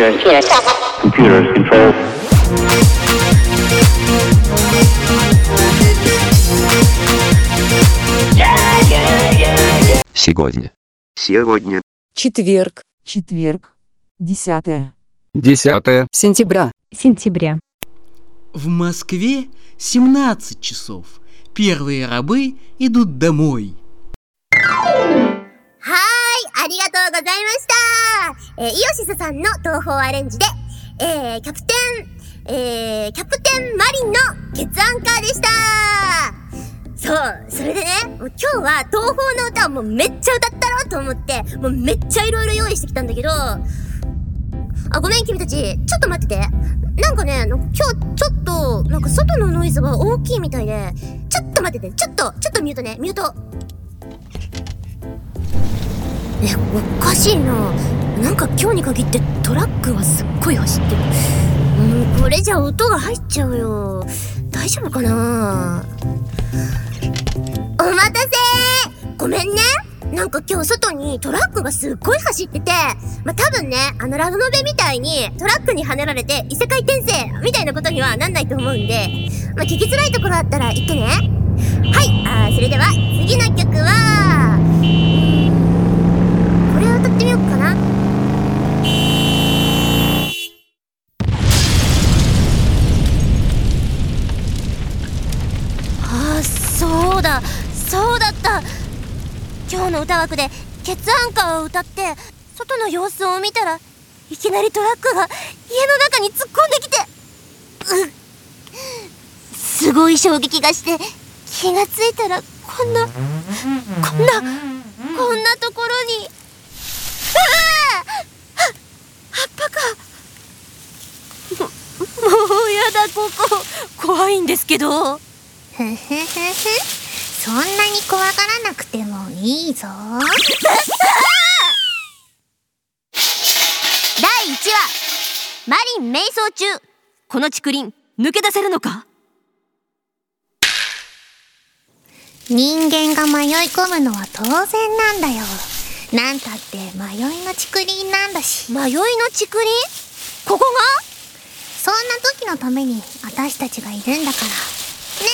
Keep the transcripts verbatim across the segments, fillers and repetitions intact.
Computers. Computers control. Сегодня. Сегодня. Четверг. Четверг. Десятое. Десятое. Сентября. Сентября. В Москве семнадцать часов. Первые рабы идут домой. はーい、ありがとうございました。えー、イオシスさんの東宝アレンジで、えー、キャプテン、えー、キャプテンマリンのケツアンカーでした。そう、それでね、もう今日は東宝の歌をもうめっちゃ歌ったろうと思って、もうめっちゃいろいろ用意してきたんだけど、あ、ごめん君たち、ちょっと待ってて。なんかね、今日ちょっと、なんか外のノイズが大きいみたいで、ちょっと待ってて、ちょっと、ちょっとミュートね、ミュート。え、おかしいな。なんか今日に限ってトラックがすっごい走ってる。もうこれじゃ音が入っちゃうよ。大丈夫かな。お待たせー。ごめんね。なんか今日外にトラックがすっごい走ってて、まあ、多分ね、あのラノベみたいにトラックに跳ねられて異世界転生みたいなことにはなんないと思うんで、まあ、聞きづらいところあったら言ってね。はい、あーそれでは次の曲は、これを歌ってみようかな。あー、そうだ、そうだった。今日の歌枠でケツアンカーを歌って外の様子を見たらいきなりトラックが家の中に突っ込んできて、うすごい衝撃がして、気がついたらこんなこんなこんなところに、ああ葉っぱか。ももうやだ、ここ怖いんですけど。ふふふふ、そんなに怖がらなくてもいいぞ。だいいちわ、マリン迷走中。この竹林抜け出せるのか。人間が迷い込むのは当然なんだよ。なんたって迷いの竹林なんだし。迷いの竹林？ここが？そんな時のために私たちがいるんだからね。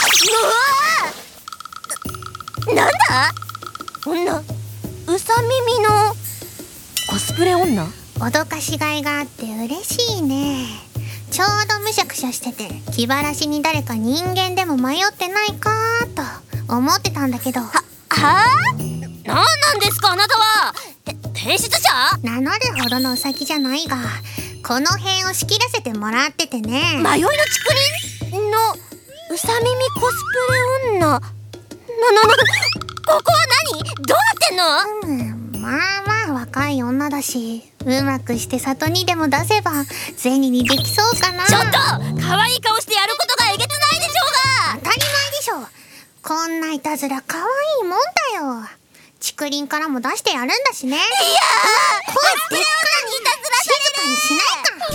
うわー、な、なんだ？女、うさ耳のコスプレ女？脅かしがいがあって嬉しいね。ちょうどむしゃくしゃしてて、気晴らしに誰か人間でも迷ってないかーと思ってたんだけど。は、はぁ？なんなんですかあなたは。て、提出者？名乗るほどのウサギじゃないが、この辺を仕切らせてもらっててね。迷いの竹林のうさ耳コスプレ女。な、な、な、ここは何？どうなってんの？うん、まあまあ若い女だし、うまくして里にでも出せば銭にできそうかな。ちょっと可愛い顔してやることがえげつないでしょうが。当たり前でしょ。こんないたずら可愛いもんだよ。竹林からも出してやるんだしね。いやー、声でっかいにいたずらされる。静かにしないか。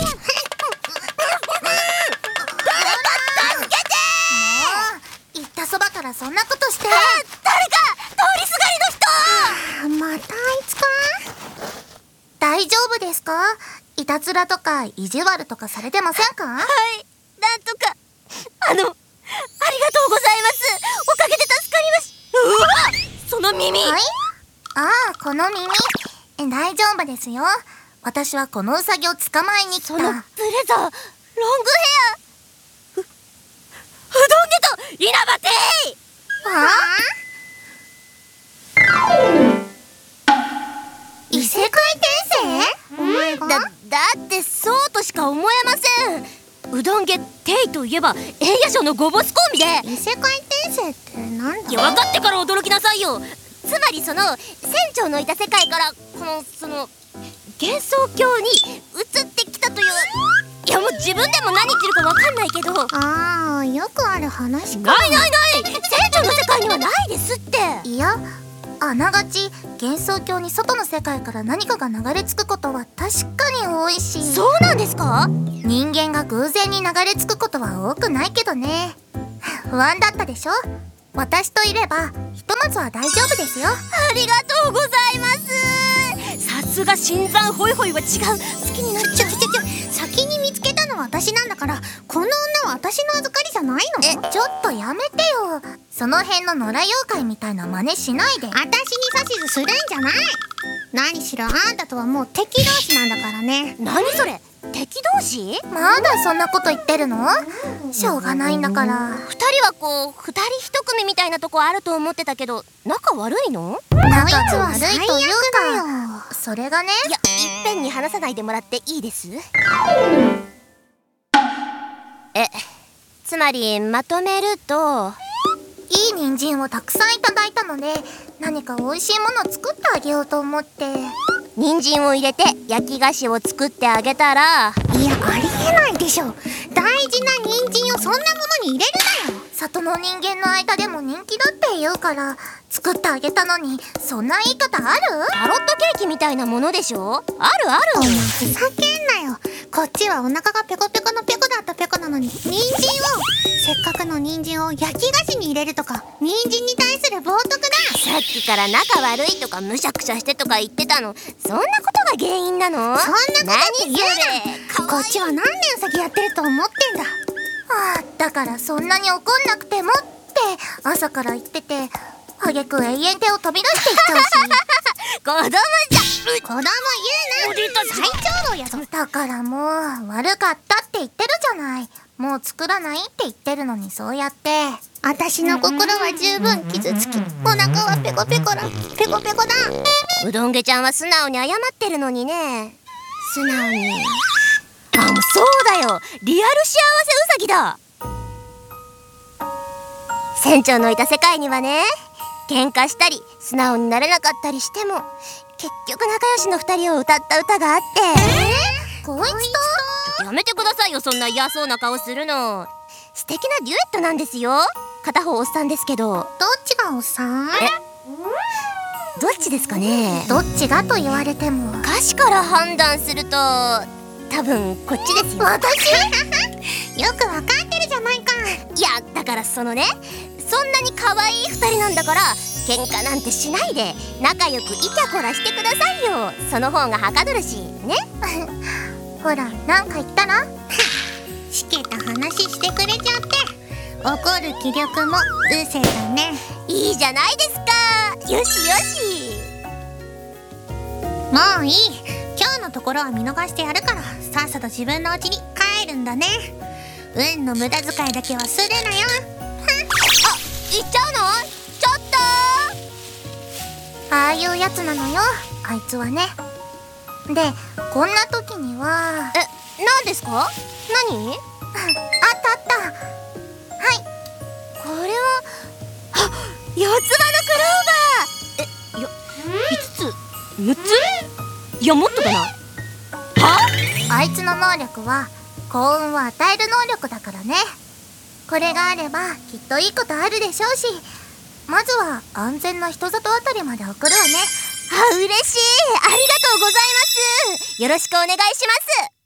誰か助けてー。もう言ったそばからそんなことして。誰か通りすがりの人。またあいつか。大丈夫ですか？いたずらとか意地悪とかされてませんか？はい、なんとか。あの、ありがとうございます。おかげで助かりまし。うわ、その耳。はい、ああ、この耳。え、大丈夫ですよ。私はこのウサギを捕まえに来た。そのブレザー、ロングヘア。う、うどんげと稲葉亭。はあ？異世界転生？お前が？だ、だってそうとしか思えません。うどんげテイといえば映画賞のゴボスコンビで。異世界転生ってなんだ？いや、分かってから驚きなさいよ。つまりその船長のいた世界からこのその幻想郷に移ってきたという。いや、もう自分でも何言ってるか分かんないけど。ああ、よくある話か。ないないない、船長の世界にはないですって。いや、あながち幻想郷に外の世界から何かが流れ着くことは確かに多いし。そうなんですか？人間が偶然に流れ着くことは多くないけどね。不安だったでしょ？私といればひとまずは大丈夫ですよ。ありがとうございます。さすすが新参ホイホイは違う。好きになっちゃう。ちょちょちょ先に見つけたのは私なんだから、この女は私の預かりじゃないの？え、ちょっとやめてよ。その辺の野良妖怪みたいな真似しないで。私に指図するんじゃない。何しろあんたとはもう敵同士なんだからね。何それ、敵同士？まだそんなこと言ってるの？しょうがないんだから。二人はこう二人一組みたいなとこあると思ってたけど、仲悪いの？仲が悪いというか、それがね。いや、いっぺんに話さないでもらっていいです？え、つまりまとめると、いい人参をたくさんいただいたので、何か美味しいものを作ってあげようと思って。人参を入れて焼き菓子を作ってあげたら、いや、ありえないでしょ。大事な人参をそんなものに入れるなよ。里の人間の間でも人気だって言うから作ってあげたのに、そんな言い方ある？タロットケーキみたいなものでしょ。あるある。お前ふざけんなよ。こっちはお腹がペコペコのペコだったペコなのに、人参をせっかくの人参を焼き菓子に入れるとか、人参に対する冒涜だ。さっきから仲悪いとかむしゃくしゃしてとか言ってたの、そんなことが原因なの？そんなことって言うな。こっちは何年先やってると思ってんだ。ああ、だからそんなに怒んなくてもって朝から言ってて、あげく永遠手を飛び出していっちゃうし。子供じゃ子供言うな。最長老やぞ。だからもう悪かったって言ってるじゃない。もう作らないって言ってるのに、そうやって私の心は十分傷つき、お腹はペコペコだペコペコだ。うどんげちゃんは素直に謝ってるのにね。素直に。あ、もうそうだよ、リアル幸せウサギだ。船長のいた世界にはね、喧嘩したり素直になれなかったりしても、結局仲良しの二人を歌った歌があって。えー、こいつと？やめてくださいよ、そんな嫌そうな顔するの。素敵なデュエットなんですよ。片方おっさんですけど。どっちがおっさん？え、どっちですかね。どっちがと言われても、歌詞から判断すると多分こっちですよ。私？よくわかってるじゃないか。いや、だからそのね、そんなに可愛い二人なんだから、喧嘩なんてしないで仲良くイチャコラしてくださいよ。その方がはかどるしね。ほら、なんか言ったらしけた話してくれちゃって、怒る気力もうせだね。いいじゃないですか。よしよし。もういい。今日のところは見逃してやるから、さっさと自分の家に帰るんだね。運の無駄遣いだけはするなよ。あ、行っちゃうの？ちょっと。ああいうやつなのよ、あいつはね。で、こんな時には。え、何ですか？何？あったあった。はい。これは、あ、四つ葉のクローバー。え、よ、五つ、六つ？いや、もっとだな。は？あいつの能力は幸運を与える能力だからね。これがあればきっといいことあるでしょうし、まずは安全な人里あたりまで送るわね。あ、嬉しい。ありがとうございます。よろしくお願いします。